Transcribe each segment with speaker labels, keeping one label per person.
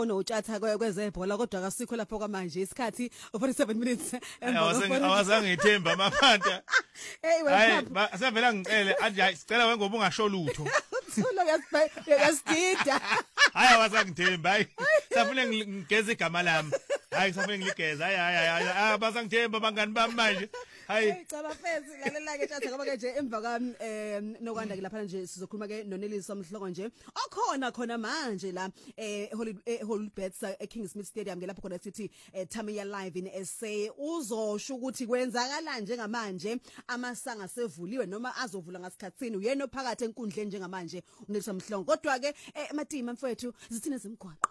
Speaker 1: Unotshatha kwezebhola kodwa akasikho lapho kwamanje isikhathi 47 minutes
Speaker 2: awazange ngithemba amaphanda
Speaker 1: hey wena
Speaker 2: asavela ngicele anje sicela we ngoba ungasho lutho
Speaker 1: uthula yasigida
Speaker 2: hayi awazange ngithemba hayi safune ngigeze igama lami hayi safune ngiligeza hayi abasangithemba bangani bami manje hayi
Speaker 1: cha bafethu lalela ke tshatha ngoba ke nje emva kwami nokwanda ke lapha nje sizokhuluma ke noNelisi somhloko nje khona manje la Hollywoodbets eKingsmead Stadium ngelapho khona sithi Tamiya Live in SA uzosho ukuthi kwenzakala njengamanje amasanga sevuliwe noma azovula ngasikhatsini uyena ophakathi enkundleni njengamanje uNelisi somhloko kodwa ke Matima mfowethu zithina zemgwaqo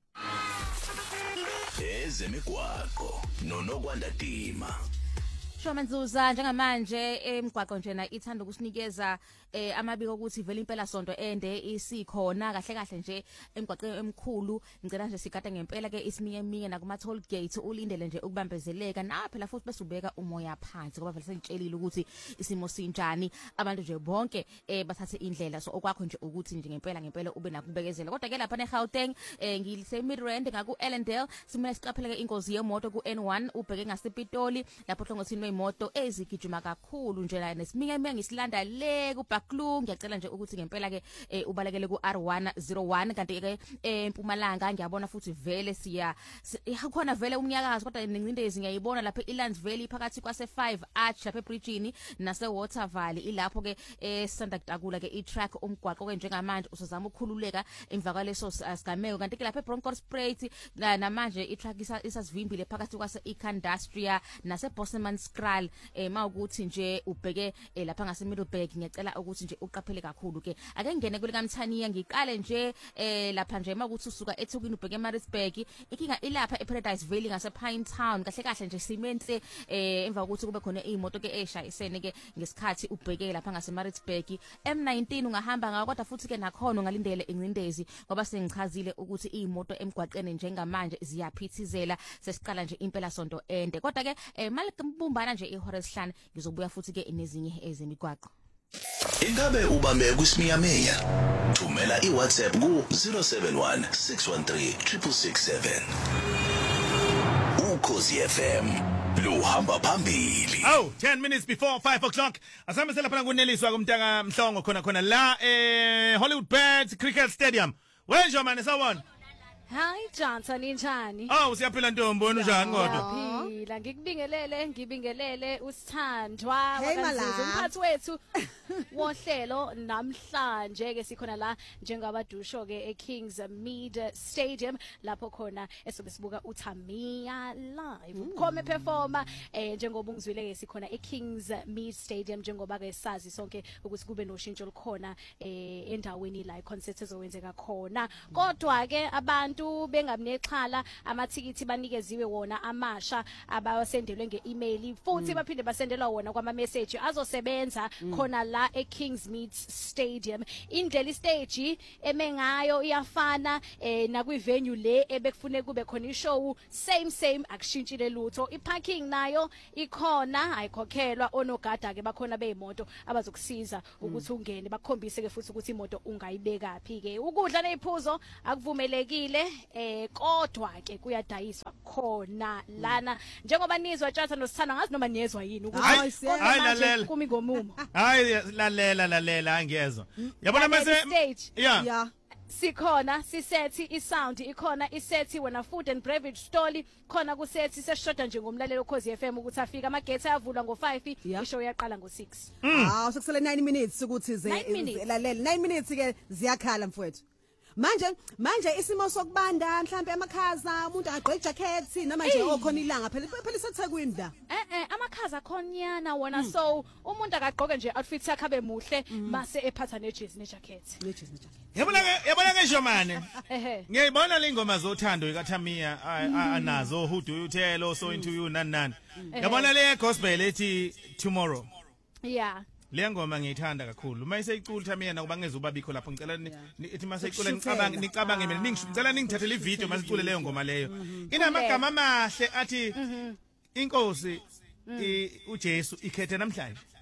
Speaker 3: ezemigwaqo nonokwanda Dima
Speaker 4: Shomanzuza njengamanje emgwaqo njena ithanda ukusinikeza amabiko ukuthi vele impela sonto ende isikhona kahle nje emgwaqweni emkhulu ngicela nje sigada ngempela ke isimiye nakuma toll gate ulindele nje ukubambezeleka na phela futhi bese ubeka umoya phansi ngoba vele sengitshelile ukuthi isimo sinjani abantu nje bonke bathathe indlela so okwakho nje ukuthi nje ngempela ube nakubekezela kodwa ke lapha eGauteng ngilise Midrand ngaku Ellendale simele siqapheleke ingozi yemoto ku N1 ubheke ngasePitoli lapho hlongothini imoto ezigijima kakhulu nje la nesimiye ngisilanda le kuBaklung ngiyacela nje ukuthi ngempela ke ubalekele ku R101 kanti ke eMpumalanga ngiyabona futhi vele khona vele umnyakazo kodwa nengcindezi ngiyayibona lapha eLands Valley phakathi kwase 5 Arch lapha eBridgeini nase Water Valley ilapho ke sisanda kutakula ke itrack umgwaqo ke njengamanje usozama ukukhululeka emva kwaleso sigameko kanti ke lapha eBronkhortspruit namanje itrack isasivimbile phakathi kwase Ecandustria nase Bosman Skral mawukuthi nje ubheke lapha ngase Middleburg ngiyacela ukuthi nje uqaphele kakhulu ke ake ngene kule kaMthaniya ngiqale nje lapha nje mawukuthi usuka eThekwini ubheke eMaritzburg inkinga ilapha eParadise Valley ngase Pine Town kahle nje simente emva kokuthi kube khona imoto ke eshayisene ke ngesikhathi ubheke lapha ngase Maritzburg M19 ungahamba ngayo kodwa futhi ke nakhona ungalindele ingcindezi ngoba sengichazile ukuthi imoto emgwaqeni njengamanje ziyaphithizela sesiqala nje impela sonto ende kodwa ke malibumbana nje ihora esihlanu ngizobuya futhi ke nezinye ezemigwaqo
Speaker 3: Ingabe ubame kusimiyameya thumela iWhatsApp ku 071 613 667 Ukhozi FM luhamba phambili
Speaker 2: 10 minutes before 5 o'clock asame selapha ngoNelisi wakumntaka Mhlongo khona la Hollywoodbets Cricket Stadium wenjo manje sawona
Speaker 5: Hi Johnson ninjani
Speaker 2: usiyaphila ntombi wena unjani kodwa
Speaker 5: phila ngibingelele usithandwa wakanziza umphathi wethu wohlelo namhlanje ke sikhona la njengabadusho ke eKingsmead Stadium lapho khona esobe sibuka uTamiya live ukhome performer njengoba ungizwile ke sikhona eKingsmead Stadium njengoba ke sazi sonke ukuthi kube noshintsho likhona endaweni la iconcert ezowenzeka khona kodwa ke abantu bengamnexhala amathikithi banikeziwe wona amasha abasendelwe ngeemail futhi baphinde basendelwa wona kwama message azosebenza khona la eKingsmead Stadium indlela stage emengayo iyafana nakwi venue le ebekufune kube khona ishow same akushintshile lutho iparking nayo ikhona ayikhokhelwa onogada ke bakhona beimoto abazokusiza ukuthi ungene bakhombise ke futhi ukuthi imoto ungayibeka phi ke ukudla neziphuzo akuvumelekile kodwa ke kuyadayiswa khona lana njengoba nizwa tjatha nosithanda ngazi noma niyezwa yini
Speaker 2: ukuthi hayi lalela
Speaker 5: kumi ngomumo
Speaker 2: hayi lalela angiyezwa yabona mase yeah
Speaker 5: sikhona sisethi isound ikhona isethi wena food and beverage stall khona kusethi seshoda nje ngomlalelo Ukhozi FM ukuthi afika amagate ayavulwa ngo5 ishow yaqala ngo6
Speaker 1: sokusele 9 minutes ukuthi lalela 9 minutes ke ziyakhala mfowethu manje isimo sokubanda mhlambe amakhaza umuntu agqoke ijacket noma nje okhona ilanga phela iseThekwini la
Speaker 5: amakhaza khonyana wona so umuntu akagqoke nje outfit yakhe abe muhle mase ephatha nejezi nejacket
Speaker 2: yabona ke Shomane ngiyibona lengoma zothando ikaTamiya anazo who do you tell so into you nani yabona le gospel ethi tomorrow
Speaker 5: yeah
Speaker 2: le ngoma ngiyithanda kakhulu mayiseyicula Tamiya nakuba ngezubabikho lapho ngicela ethi maseyicula nicabange mina ngicela ningithathele ivideo masicule leyo ngoma leyo inamagama amahle athi inkosi uJesu ikhethe namhlanje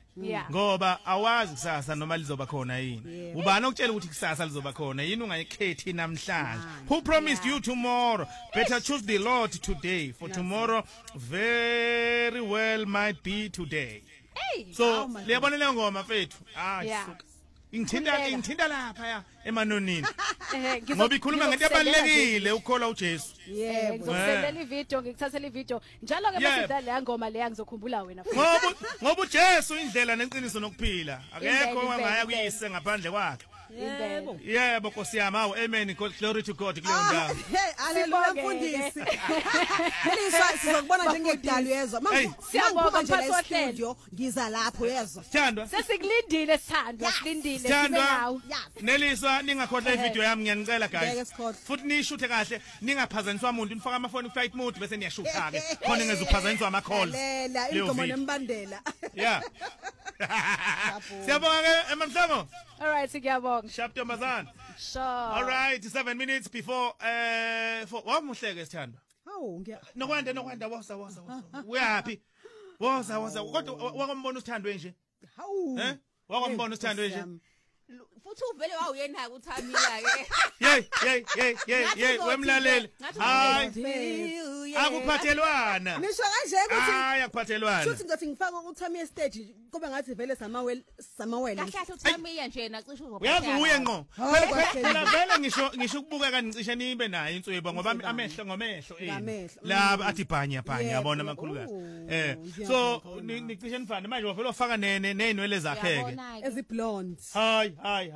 Speaker 5: Yeah.
Speaker 2: ngoba awazi kusasa noma lizoba khona yini ubani okutshela ukuthi kusasa lizoba khona yini ungayikhethi namhlanje who promised you tomorrow better choose the Lord today for tomorrow very well might be today so liyabona le ngoma mfethu suka ingithinta lapha ya emanonini ngoba ikhuluma ngento ebalekile ukholwa uJesu
Speaker 5: ngizosendela ivideo ngikuthathela ivideo njalo ke bese le ngoma leya ngizokhumbula wena
Speaker 2: ngoba uJesu indlela neqiniso nokuphila akekho ongaya kuyise ngaphandle kwakhe yebo Nkosi yami awu amen glory to God kuleyo ndawo
Speaker 1: haleluya mfundisi Elisa sizokubona njengedalo yezwa
Speaker 5: siyabonga mphathi
Speaker 1: studio ngiza lapho yezwa
Speaker 2: Thandwa
Speaker 5: sesikulindile Thandwa silindile sibe nawo
Speaker 2: Neliswa ningakhohlwa ivideo yami ngiyanicela guys futhi nishuthe kahle ningaphazanyiswa umuntu nifaka amafoni flight mode bese niyashutha ke khona ngezuphazanyiswa ama calls
Speaker 1: lela ingomo nembandela
Speaker 2: yeah siyabonga ke emamhlango
Speaker 5: all right siyabonga
Speaker 2: Shapto Mazan.
Speaker 5: Sure.
Speaker 2: All right, 7 minutes before for wamuhleke Sithandwa.
Speaker 1: Hawu ngiya.
Speaker 2: Nokwanda woza. We happy. Woza kodwa wakombona uSithandwe nje.
Speaker 1: Hawu.
Speaker 2: Wakombona uSithandwe nje.
Speaker 4: futhi uvele wawuyena ukuthamila ke
Speaker 2: Yey wemlaleli hayi akuphathelwana
Speaker 1: nisho kanje ukuthi
Speaker 2: hayi akuphathelwana
Speaker 1: futhi ngizothi ngifaka uThamiya stage kube ngathi vele samawele
Speaker 4: kahle kahle uThamiya nje nacishe
Speaker 2: uyazi uye ngqo phela vele ngisho ukubukeka nicishe nibe nayo insweba ngoba amehlo ngomehlo laba athi bhanya yabona amakhulukazi so nicishe nifane manje wavela ufaka nenwele zakhe ke
Speaker 1: eziblonde
Speaker 2: hayi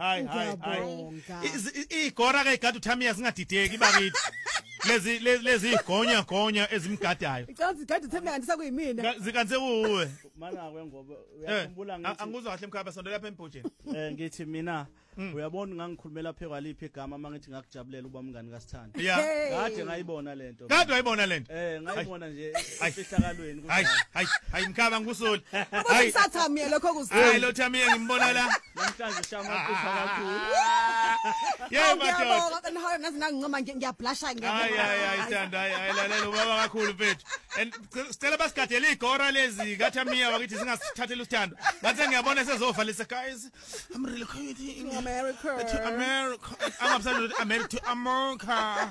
Speaker 2: igora ke igada uThamiya singadideki bakithi lezi igonya ezimgadayo
Speaker 1: icazi igada uThamiya ngandisa kuyimina
Speaker 2: zikanze uwe
Speaker 6: mana ngoba uyakhumbula ngithi
Speaker 2: angikuzwa kahle mkhaba sondela lapha embhojeni
Speaker 6: ngithi mina uyabona ngangikhulumela phe kwaliphi igama mangithi ngakujabulela uba mngani kaSithanda kade ngayibona lento
Speaker 2: kade wayibona lento
Speaker 6: ngayibona nje efihlakalweni
Speaker 2: hayi mkhaba ngusoli
Speaker 1: hayi saThamiya lokho kuzwe
Speaker 2: hayi lo Thamiya ngimbona la
Speaker 6: namhlanje shama kufa kakhulu
Speaker 2: yebo madoda
Speaker 1: nazi nangincoma ngiyablusha
Speaker 2: hayi Thanda hayi lalela ubaba kakhulu mfethu sicela basigadele igora lezi kaThamiya wakithi singasithathela uSithando ngathi ngiyabona sezofa lese guys I'm really coming to America to America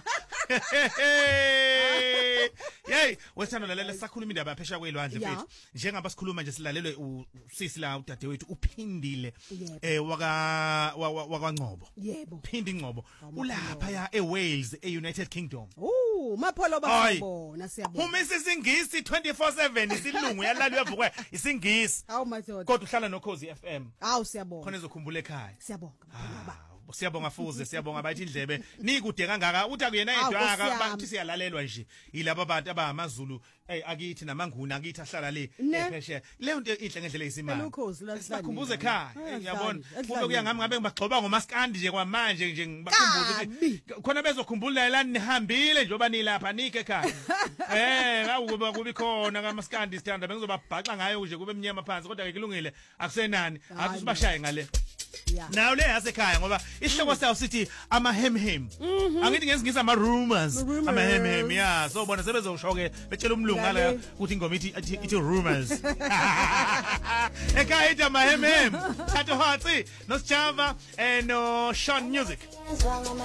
Speaker 2: yey wesithando lalela sakhuluma indaba yaphesha kwelwandle mfethu njengoba sikhuluma nje silalelwe usisi la udade wethu uphindile wakwaNgcobo
Speaker 1: yebo
Speaker 2: phindi Ngcobo ulapha ya eWales eUnited Kingdom
Speaker 1: mapholo bayabona siyabona
Speaker 2: umisa isingisi 24/7 isilungu yalalo yavukwe isingisi
Speaker 1: awu madoda
Speaker 2: kodwa uhlala noKhozi FM
Speaker 1: awu siyabona
Speaker 2: khona ezokhumbula ekhaya
Speaker 1: siyabonga
Speaker 2: siyabonga fuze siyabonga bathi indlebe nikude kangaka uthi akuyena yedwa bathi siyalalelwa nje yilabo abantu abamaZulu akithi namanguni akithi ahlala le epheshe leyo nto inhle ngendlela eyisimanga sikhumbuze ekhaya ngiyabona kube kuya ngami ngabe ngibagxoba ngomaskandi nje kwamanje nje ngibakhumbuza ukuthi khona bezokhumbula lani nihambile njoba nilapha nike ekhaya akuba kubi khona kamaskandi Sithanda bengizobabhaxa ngayo nje kube emnyama phansi kodwa ke kulungile akusenani athi sibashaye ngale Now le yasekhaya ngoba isihloko sawo sithi amahemhem angithi ngezingisa ama rumors amahemhem yeah so bona sebezoshoke betshela umlungu ngala ukuthi ingoma ithi rumors ekhaya ithi amahemhem thato hatsi no Sjava no Sean Music